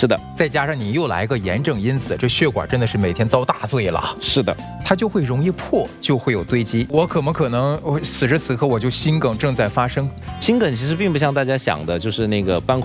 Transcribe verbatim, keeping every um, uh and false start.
是的， 再加上你又来个炎症因子，这血管真的是每天遭大罪了。 是的， 它就会容易破，就会有堆积。我可不可能，我此时此刻我就心梗正在发生？ 心梗其实并不像大家想的，就是那个斑块